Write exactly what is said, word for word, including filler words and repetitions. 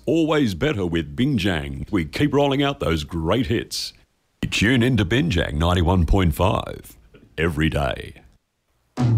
always better with Binjang. We keep rolling out those great hits. Tune in to Binjang ninety-one point five every day.